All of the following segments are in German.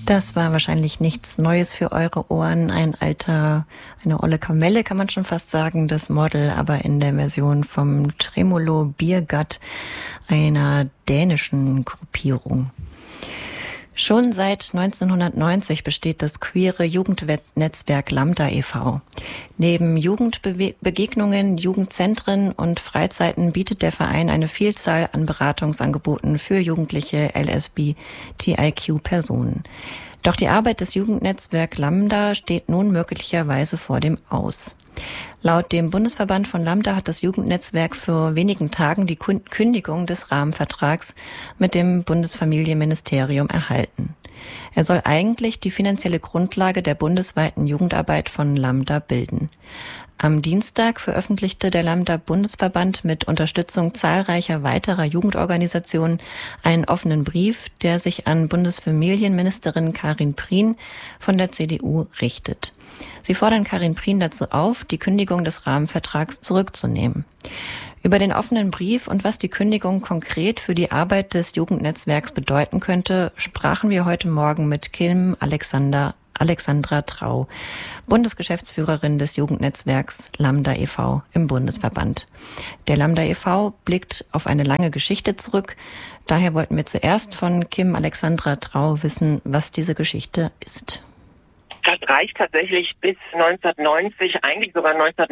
Das war wahrscheinlich nichts Neues für eure Ohren. Eine olle Kamelle kann man schon fast sagen, das Model, aber in der Version vom Tremolo Biergatt, einer dänischen Gruppierung. Schon seit 1990 besteht das queere Jugendnetzwerk Lambda e.V. Neben Jugendbegegnungen, Jugendzentren und Freizeiten bietet der Verein eine Vielzahl an Beratungsangeboten für jugendliche LSBTIQ-Personen. Doch die Arbeit des Jugendnetzwerk Lambda steht nun möglicherweise vor dem Aus. Laut dem Bundesverband von Lambda hat das Jugendnetzwerk vor wenigen Tagen die Kündigung des Rahmenvertrags mit dem Bundesfamilienministerium erhalten. Er soll eigentlich die finanzielle Grundlage der bundesweiten Jugendarbeit von Lambda bilden. Am Dienstag veröffentlichte der Lambda-Bundesverband mit Unterstützung zahlreicher weiterer Jugendorganisationen einen offenen Brief, der sich an Bundesfamilienministerin Karin Prien von der CDU richtet. Sie fordern Karin Prien dazu auf, die Kündigung des Rahmenvertrags zurückzunehmen. Über den offenen Brief und was die Kündigung konkret für die Arbeit des Jugendnetzwerks bedeuten könnte, sprachen wir heute Morgen mit Kim Alexandra Trau, Bundesgeschäftsführerin des Jugendnetzwerks Lambda e.V. im Bundesverband. Der Lambda e.V. blickt auf eine lange Geschichte zurück. Daher wollten wir zuerst von Kim Alexandra Trau wissen, was diese Geschichte ist. Das reicht tatsächlich bis 1990, eigentlich sogar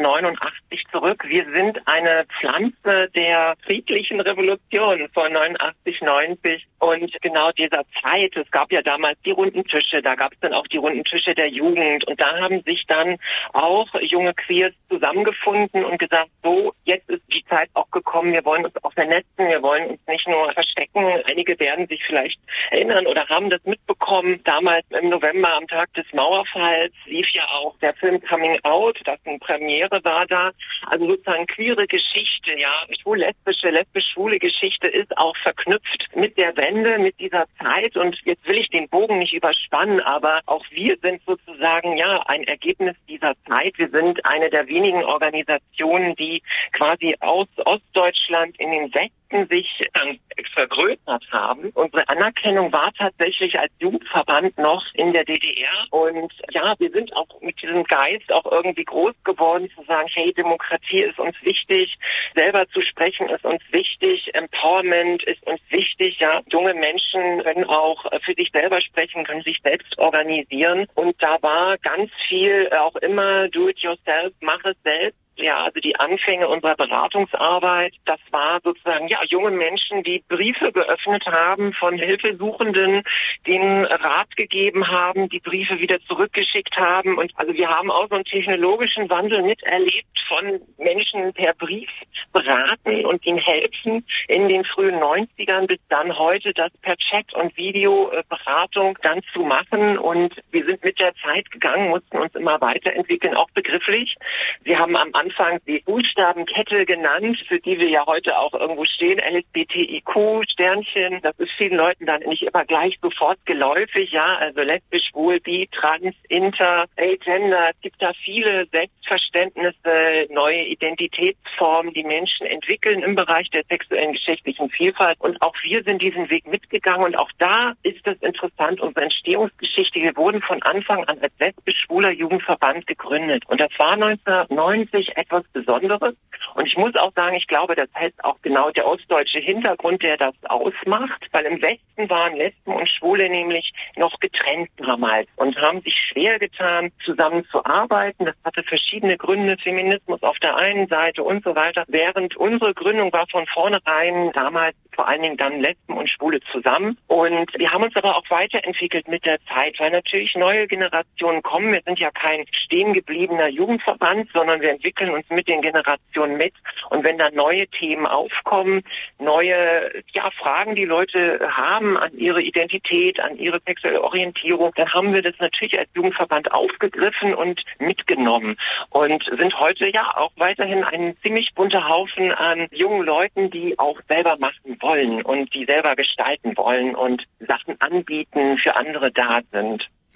1989 zurück. Wir sind eine Pflanze der friedlichen Revolution von 89, 90 und genau dieser Zeit. Es gab ja damals die runden Tische, da gab es dann auch die runden Tische der Jugend und da haben sich dann auch junge Queers zusammengefunden und gesagt, so, jetzt ist die Zeit auch gekommen, wir wollen uns auch vernetzen, wir wollen uns nicht nur verstecken. Einige werden sich vielleicht erinnern oder haben das mitbekommen. Damals im November am Tag des Mauerfalls lief ja auch der Film Coming Out, das eine Premiere war da. Also sozusagen queere Geschichte, ja, lesbisch-schwule Geschichte ist auch verknüpft mit der Wende, mit dieser Zeit. Und jetzt will ich den Bogen nicht überspannen, aber auch wir sind sozusagen ja ein Ergebnis dieser Zeit. Wir sind eine der wenigen Organisationen, die quasi aus Ostdeutschland in den Westen sich vergrößert haben. Unsere Anerkennung war tatsächlich als Jugendverband noch in der DDR und ja, wir sind auch mit diesem Geist auch irgendwie groß geworden, zu sagen, hey, Demokratie ist uns wichtig, selber zu sprechen ist uns wichtig, Empowerment ist uns wichtig, ja, junge Menschen können auch für sich selber sprechen, können sich selbst organisieren und da war ganz viel auch immer do it yourself, mach es selbst. Ja, also die Anfänge unserer Beratungsarbeit, das war sozusagen, ja, junge Menschen, die Briefe geöffnet haben von Hilfesuchenden, denen Rat gegeben haben, die Briefe wieder zurückgeschickt haben. Und also wir haben auch so einen technologischen Wandel miterlebt von Menschen per Brief beraten und ihnen helfen in den frühen 90ern bis dann heute das per Chat und Videoberatung dann zu machen. Und wir sind mit der Zeit gegangen, mussten uns immer weiterentwickeln, auch begrifflich. Wir haben am Anfang die Buchstabenkette genannt, für die wir ja heute auch irgendwo stehen, LSBTIQ, Sternchen. Das ist vielen Leuten dann nicht immer gleich sofort geläufig, ja, also lesbisch, schwul, bi, trans, inter, agender. Es gibt da viele Selbstverständnisse, neue Identitätsformen, die Menschen entwickeln im Bereich der sexuellen geschlechtlichen Vielfalt. Und auch wir sind diesen Weg mitgegangen. Und auch da ist es interessant, unsere Entstehungsgeschichte. Wir wurden von Anfang an als lesbisch-schwuler Jugendverband gegründet. Und das war 1990 etwas Besonderes. Und ich muss auch sagen, ich glaube, das heißt auch genau der ostdeutsche Hintergrund, der das ausmacht, weil im Westen waren Lesben und Schwule nämlich noch getrennt damals und haben sich schwer getan, zusammenzuarbeiten. Das hatte verschiedene Gründe, Feminismus auf der einen Seite und so weiter. Während unsere Gründung war von vornherein damals vor allen Dingen dann Lesben und Schwule zusammen. Und wir haben uns aber auch weiterentwickelt mit der Zeit, weil natürlich neue Generationen kommen. Wir sind ja kein stehen gebliebener Jugendverband, sondern wir entwickeln uns mit den Generationen mit. Und wenn dann neue Themen aufkommen, neue Fragen, die Leute haben an ihre Identität, an ihre sexuelle Orientierung, dann haben wir das natürlich als Jugendverband aufgegriffen und mitgenommen und sind heute ja auch weiterhin ein ziemlich bunter Haufen an jungen Leuten, die auch selber machen wollen und die selber gestalten wollen und Sachen anbieten, für andere da sind.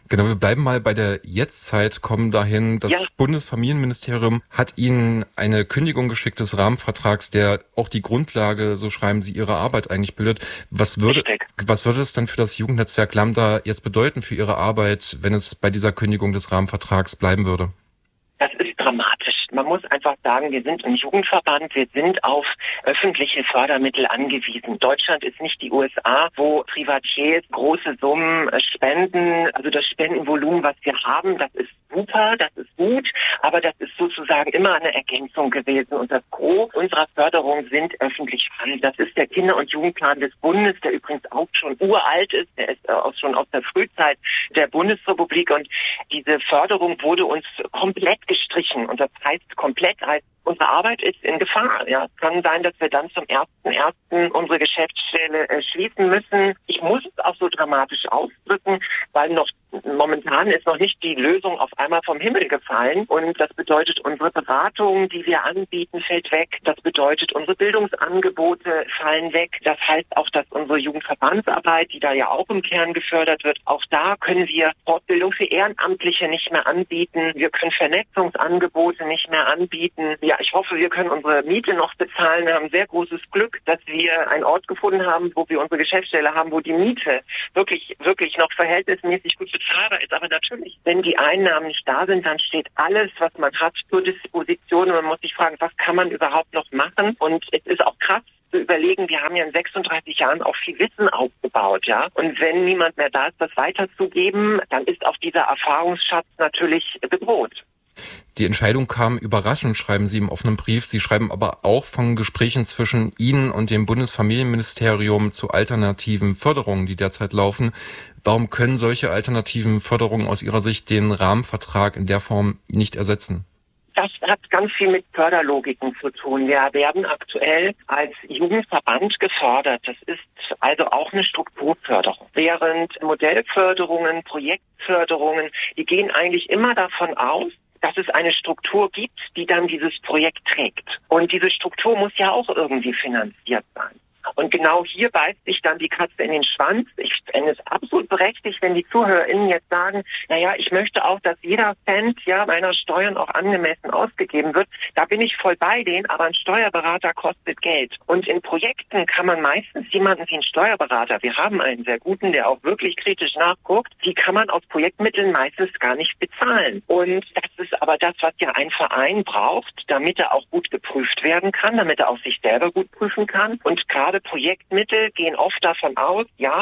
Genau, wir bleiben mal bei der Jetztzeit, kommen dahin. Das Bundesfamilienministerium hat Ihnen eine Kündigung geschickt des Rahmenvertrags, der auch die Grundlage, so schreiben Sie, Ihrer Arbeit eigentlich bildet. Was würde es dann für das Jugendnetzwerk Lambda jetzt bedeuten für Ihre Arbeit, wenn es bei dieser Kündigung des Rahmenvertrags bleiben würde? Das ist dramatisch. Man muss einfach sagen, wir sind ein Jugendverband, wir sind auf öffentliche Fördermittel angewiesen. Deutschland ist nicht die USA, wo Privatiers große Summen spenden. Also das Spendenvolumen, was wir haben, das ist super, das ist gut, aber das ist sozusagen immer eine Ergänzung gewesen. Und das Gros unserer Förderung sind öffentliche Hand. Das ist der Kinder- und Jugendplan des Bundes, der übrigens auch schon uralt ist. Der ist auch schon aus der Frühzeit der Bundesrepublik. Und diese Förderung wurde uns komplett gestrichen. Und das heißt, komplett heißt, unsere Arbeit ist in Gefahr. Ja, es kann sein, dass wir dann zum 1.1. unsere Geschäftsstelle schließen müssen. Ich muss es auch so dramatisch ausdrücken, weil momentan ist noch nicht die Lösung auf einmal vom Himmel gefallen. Und das bedeutet, unsere Beratung, die wir anbieten, fällt weg. Das bedeutet, unsere Bildungsangebote fallen weg. Das heißt auch, dass unsere Jugendverbandsarbeit, die da ja auch im Kern gefördert wird, auch da können wir Fortbildung für Ehrenamtliche nicht mehr anbieten. Wir können Vernetzungsangebote nicht mehr anbieten. Ja, ich hoffe, wir können unsere Miete noch bezahlen. Wir haben sehr großes Glück, dass wir einen Ort gefunden haben, wo wir unsere Geschäftsstelle haben, wo die Miete wirklich noch verhältnismäßig gut bezahlbar ist. Aber natürlich, wenn die Einnahmen nicht da sind, dann steht alles, was man hat, zur Disposition. Und man muss sich fragen, was kann man überhaupt noch machen? Und es ist auch krass zu überlegen, wir haben ja in 36 Jahren auch viel Wissen aufgebaut, ja. Und wenn niemand mehr da ist, das weiterzugeben, dann ist auch dieser Erfahrungsschatz natürlich bedroht. Die Entscheidung kam überraschend, schreiben Sie im offenen Brief. Sie schreiben aber auch von Gesprächen zwischen Ihnen und dem Bundesfamilienministerium zu alternativen Förderungen, die derzeit laufen. Warum können solche alternativen Förderungen aus Ihrer Sicht den Rahmenvertrag in der Form nicht ersetzen? Das hat ganz viel mit Förderlogiken zu tun. Wir werden aktuell als Jugendverband gefördert. Das ist also auch eine Strukturförderung. Während Modellförderungen, Projektförderungen, die gehen eigentlich immer davon aus, dass es eine Struktur gibt, die dann dieses Projekt trägt. Und diese Struktur muss ja auch irgendwie finanziert sein. Und genau hier beißt sich dann die Katze in den Schwanz. Ich fände es absolut berechtigt, wenn die ZuhörerInnen jetzt sagen, naja, ich möchte auch, dass jeder Cent meiner Steuern auch angemessen ausgegeben wird. Da bin ich voll bei denen, aber ein Steuerberater kostet Geld. Und in Projekten kann man meistens jemanden wie einen Steuerberater, wir haben einen sehr guten, der auch wirklich kritisch nachguckt, die kann man aus Projektmitteln meistens gar nicht bezahlen. Und das ist aber das, was ja ein Verein braucht, damit er auch gut geprüft werden kann, damit er auch sich selber gut prüfen kann. Und gerade Projektmittel gehen oft davon aus,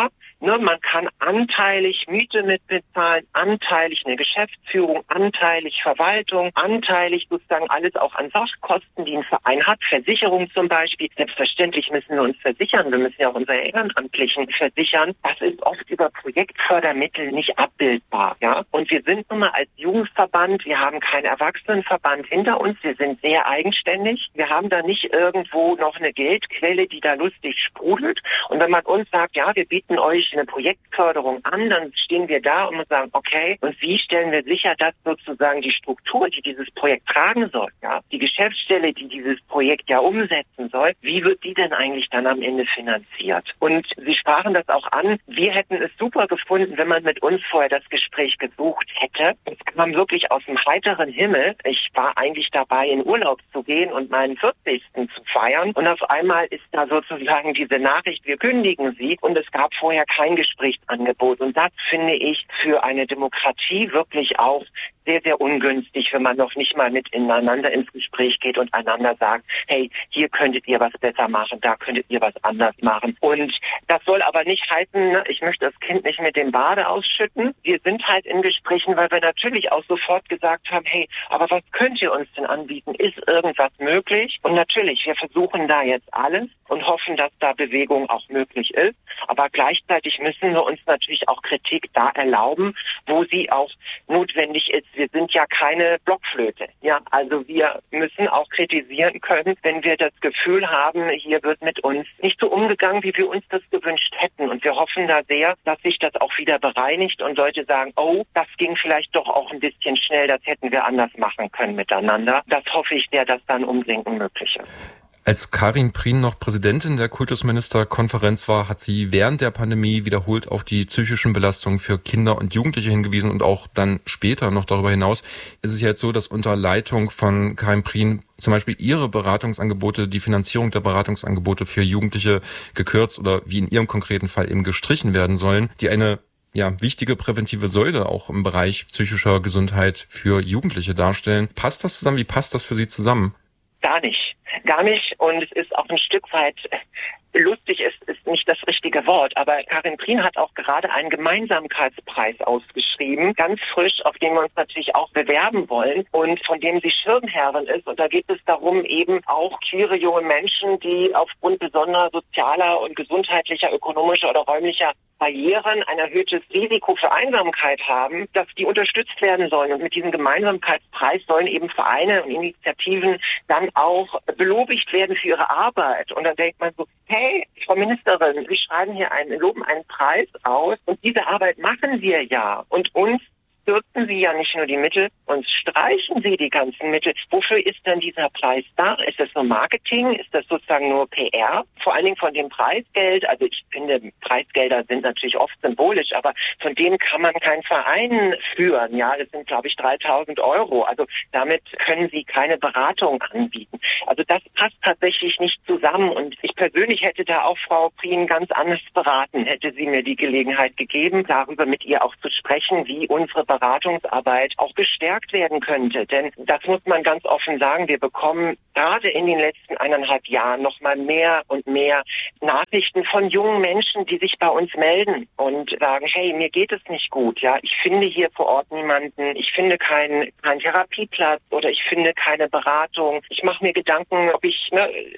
man kann anteilig Miete mitbezahlen, anteilig eine Geschäftsführung, anteilig Verwaltung, anteilig sozusagen alles auch an Sachkosten, die ein Verein hat, Versicherung zum Beispiel. Selbstverständlich müssen wir uns versichern, wir müssen ja auch unsere Ehrenamtlichen versichern. Das ist oft über Projektfördermittel nicht abbildbar, ja. Und wir sind nun mal als Jugendverband, wir haben keinen Erwachsenenverband hinter uns, wir sind sehr eigenständig. Wir haben da nicht irgendwo noch eine Geldquelle, die da lustig sprudelt. Und wenn man uns sagt, ja, wir bieten euch eine Projektförderung an, dann stehen wir da und sagen, okay, und wie stellen wir sicher, dass sozusagen die Struktur, die dieses Projekt tragen soll, ja, die Geschäftsstelle, die dieses Projekt ja umsetzen soll, wie wird die denn eigentlich dann am Ende finanziert? Und Sie sprachen das auch an, wir hätten es super gefunden, wenn man mit uns vorher das Gespräch gesucht hätte. Es kam wirklich aus dem heiteren Himmel. Ich war eigentlich dabei, in Urlaub zu gehen und meinen 40. zu feiern. Und auf einmal ist da sozusagen diese Nachricht, wir kündigen Sie. Und es gab vorher kein Gesprächsangebot. Und das finde ich für eine Demokratie wirklich auch sehr, sehr ungünstig, wenn man noch nicht mal miteinander ins Gespräch geht und einander sagt, hey, hier könntet ihr was besser machen, da könntet ihr was anders machen. Und das soll aber nicht heißen, ich möchte das Kind nicht mit dem Bade ausschütten. Wir sind halt in Gesprächen, weil wir natürlich auch sofort gesagt haben, hey, aber was könnt ihr uns denn anbieten? Ist irgendwas möglich? Und natürlich, wir versuchen da jetzt alles und hoffen, dass da Bewegung auch möglich ist. Aber gleichzeitig müssen wir uns natürlich auch Kritik da erlauben, wo sie auch notwendig ist. Wir sind ja keine Blockflöte. Ja, also wir müssen auch kritisieren können, wenn wir das Gefühl haben, hier wird mit uns nicht so umgegangen, wie wir uns das gewünscht hätten. Und wir hoffen da sehr, dass sich das auch wieder bereinigt und Leute sagen, oh, das ging vielleicht doch auch ein bisschen schnell, das hätten wir anders machen können miteinander. Das hoffe ich sehr, dass dann Umdenken möglich ist. Als Karin Prien noch Präsidentin der Kultusministerkonferenz war, hat sie während der Pandemie wiederholt auf die psychischen Belastungen für Kinder und Jugendliche hingewiesen und auch dann später noch darüber hinaus. Es ist ja jetzt so, dass unter Leitung von Karin Prien zum Beispiel ihre Beratungsangebote, die Finanzierung der Beratungsangebote für Jugendliche gekürzt oder wie in ihrem konkreten Fall eben gestrichen werden sollen, die eine wichtige präventive Säule auch im Bereich psychischer Gesundheit für Jugendliche darstellen. Passt das zusammen? Wie passt das für Sie zusammen? Gar nicht. Und es ist auch ein Stück weit lustig, ist nicht das richtige Wort, aber Karin Prien hat auch gerade einen Gemeinsamkeitspreis ausgeschrieben, ganz frisch, auf den wir uns natürlich auch bewerben wollen und von dem sie Schirmherrin ist. Und da geht es darum, eben auch queere junge Menschen, die aufgrund besonderer sozialer und gesundheitlicher, ökonomischer oder räumlicher Barrieren ein erhöhtes Risiko für Einsamkeit haben, dass die unterstützt werden sollen. Und mit diesem Gemeinsamkeitspreis sollen eben Vereine und Initiativen dann auch belobigt werden für ihre Arbeit. Und dann denkt man so, hey, Frau Ministerin, Sie schreiben hier loben einen Preis aus und diese Arbeit machen wir ja. Und uns kürzen Sie ja nicht nur die Mittel, uns streichen Sie die ganzen Mittel. Wofür ist denn dieser Preis da? Ist das nur Marketing? Ist das sozusagen nur PR? Vor allen Dingen von dem Preisgeld. Also ich finde, Preisgelder sind natürlich oft symbolisch, aber von denen kann man keinen Verein führen. Ja, das sind, glaube ich, 3.000 Euro. Also damit können Sie keine Beratung anbieten. Also das passt tatsächlich nicht zusammen. Und ich persönlich hätte da auch Frau Prien ganz anders beraten, hätte sie mir die Gelegenheit gegeben, darüber mit ihr auch zu sprechen, wie unsere Beratungsarbeit auch gestärkt werden könnte. Denn das muss man ganz offen sagen, wir bekommen gerade in den letzten 1,5 Jahren noch mal mehr und mehr Nachrichten von jungen Menschen, die sich bei uns melden und sagen, hey, mir geht es nicht gut. Ja, ich finde hier vor Ort niemanden, ich finde keinen Therapieplatz oder ich finde keine Beratung. Ich mache mir Gedanken, ob ich,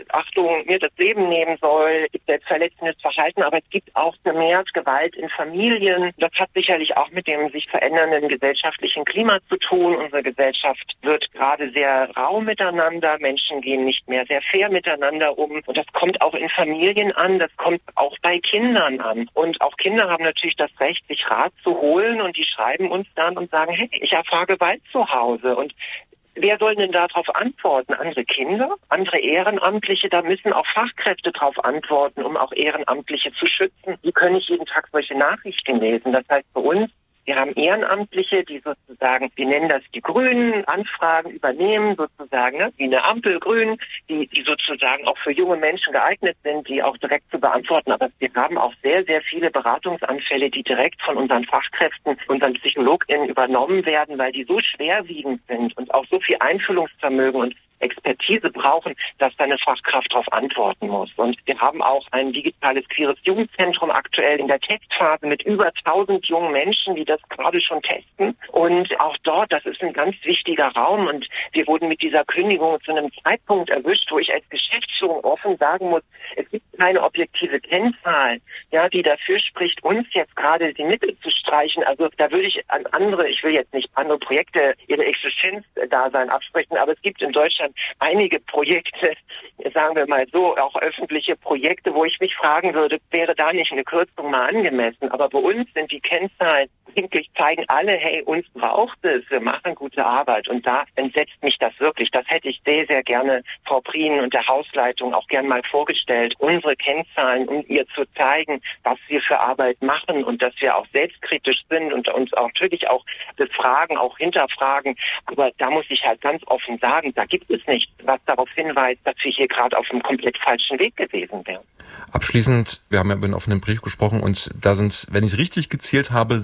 mir das Leben nehmen soll. Es gibt selbstverletzendes Verhalten, aber es gibt auch vermehrt Gewalt in Familien. Das hat sicherlich auch mit dem sich verändernden gesellschaftlichen Klima zu tun. Unsere Gesellschaft wird gerade sehr rau miteinander. Menschen gehen nicht mehr sehr fair miteinander um. Und das kommt auch in Familien an. Das kommt auch bei Kindern an. Und auch Kinder haben natürlich das Recht, sich Rat zu holen. Und die schreiben uns dann und sagen, hey, ich erfahre Gewalt zu Hause. Und wer soll denn darauf antworten? Andere Kinder? Andere Ehrenamtliche? Da müssen auch Fachkräfte darauf antworten, um auch Ehrenamtliche zu schützen. Die können nicht jeden Tag solche Nachrichten lesen. Das heißt für uns, wir haben Ehrenamtliche, die sozusagen, wir nennen das die Grünen, Anfragen übernehmen, sozusagen, wie eine Ampel Grün, die sozusagen auch für junge Menschen geeignet sind, die auch direkt zu beantworten. Aber wir haben auch sehr, sehr viele Beratungsanfälle, die direkt von unseren Fachkräften, unseren PsychologInnen übernommen werden, weil die so schwerwiegend sind und auch so viel Einfühlungsvermögen und Expertise brauchen, dass da eine Fachkraft darauf antworten muss. Und wir haben auch ein digitales queeres Jugendzentrum aktuell in der Testphase mit über 1000 jungen Menschen, die das gerade schon testen. Und auch dort, das ist ein ganz wichtiger Raum. Und wir wurden mit dieser Kündigung zu einem Zeitpunkt erwischt, wo ich als Geschäftsführung offen sagen muss, es gibt keine objektive Kennzahl, ja, die dafür spricht, uns jetzt gerade die Mittel zu streichen. Also da würde ich an andere, ich will jetzt nicht andere Projekte ihre Existenzdasein absprechen, aber es gibt in Deutschland einige Projekte, sagen wir mal so, auch öffentliche Projekte, wo ich mich fragen würde, wäre da nicht eine Kürzung mal angemessen? Aber bei uns sind die Kennzahlen wirklich, zeigen alle, hey, uns braucht es, wir machen gute Arbeit. Und da entsetzt mich das wirklich. Das hätte ich sehr, sehr gerne Frau Prien und der Hausleitung auch gern mal vorgestellt. Unsere Kennzahlen, um ihr zu zeigen, was wir für Arbeit machen und dass wir auch selbstkritisch sind und uns auch natürlich auch befragen, auch hinterfragen. Aber da muss ich halt ganz offen sagen, da gibt es nichts, was darauf hinweist, dass wir hier gerade auf einem komplett falschen Weg gewesen wären. Abschließend, wir haben ja über einen offenen Brief gesprochen und da sind, wenn ich es richtig gezählt habe,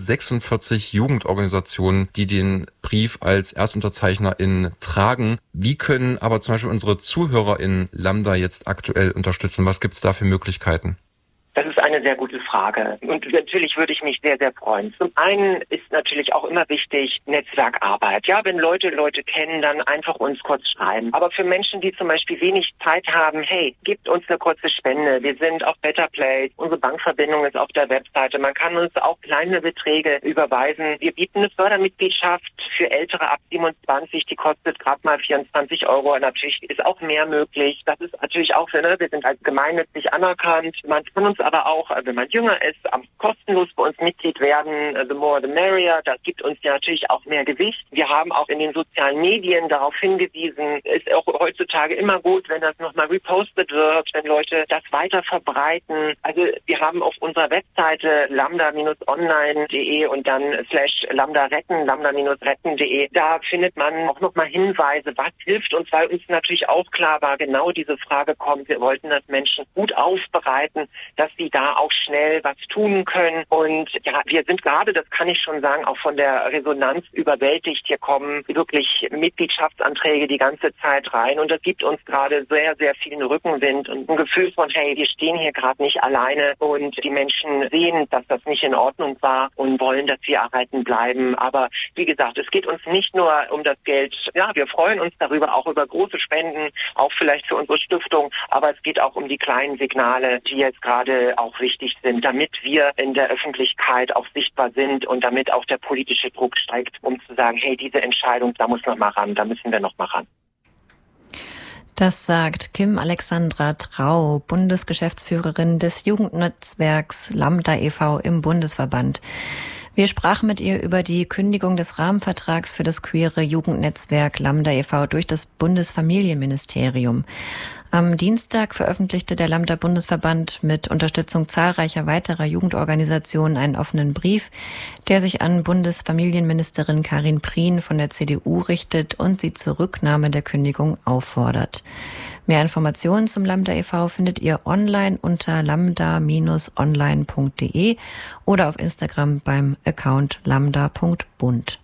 46 Jugendorganisationen, die den Brief als ErstunterzeichnerInnen tragen. Wie können aber zum Beispiel unsere ZuhörerInnen Lambda jetzt aktuell unterstützen? Was gibt es da für Möglichkeiten? Das ist eine sehr gute Frage. Und natürlich würde ich mich sehr, sehr freuen. Zum einen ist natürlich auch immer wichtig Netzwerkarbeit. Ja, wenn Leute kennen, dann einfach uns kurz schreiben. Aber für Menschen, die zum Beispiel wenig Zeit haben, hey, gebt uns eine kurze Spende. Wir sind auf Better Place. Unsere Bankverbindung ist auf der Webseite. Man kann uns auch kleine Beträge überweisen. Wir bieten eine Fördermitgliedschaft für Ältere ab 27. Die kostet gerade mal 24 Euro. Natürlich ist auch mehr möglich. Das ist natürlich auch, wir sind als gemeinnützig anerkannt. Man kann uns aber auch, wenn man jünger ist, kostenlos bei uns Mitglied werden. The more the merrier. Das gibt uns ja natürlich auch mehr Gewicht. Wir haben auch in den sozialen Medien darauf hingewiesen, ist auch heutzutage immer gut, wenn das nochmal repostet wird, wenn Leute das weiter verbreiten. Also wir haben auf unserer Webseite lambda-online.de und dann /lambda-retten, lambda-retten.de. Da findet man auch nochmal Hinweise, was hilft uns, weil uns natürlich auch klar war, genau diese Frage kommt. Wir wollten das Menschen gut aufbereiten, dass sie da auch schnell was tun können. Und ja, wir sind gerade, das kann ich schon sagen, auch von der Resonanz überwältigt. Hier kommen wirklich Mitgliedschaftsanträge die ganze Zeit rein und das gibt uns gerade sehr, sehr viel Rückenwind und ein Gefühl von, hey, wir stehen hier gerade nicht alleine und die Menschen sehen, dass das nicht in Ordnung war und wollen, dass wir erhalten bleiben. Aber wie gesagt, es geht uns nicht nur um das Geld. Ja, wir freuen uns darüber, auch über große Spenden, auch vielleicht für unsere Stiftung, aber es geht auch um die kleinen Signale, die jetzt gerade auch wichtig sind, damit wir in der Öffentlichkeit auch sichtbar sind und damit auch der politische Druck steigt, um zu sagen, hey, diese Entscheidung, da muss noch mal ran, da müssen wir noch mal ran. Das sagt Kim Alexandra Trau, Bundesgeschäftsführerin des Jugendnetzwerks Lambda e.V. im Bundesverband. Wir sprachen mit ihr über die Kündigung des Rahmenvertrags für das queere Jugendnetzwerk Lambda e.V. durch das Bundesfamilienministerium. Am Dienstag veröffentlichte der Lambda-Bundesverband mit Unterstützung zahlreicher weiterer Jugendorganisationen einen offenen Brief, der sich an Bundesfamilienministerin Karin Prien von der CDU richtet und sie zur Rücknahme der Kündigung auffordert. Mehr Informationen zum Lambda e.V. findet ihr online unter lambda-online.de oder auf Instagram beim Account lambda.bund.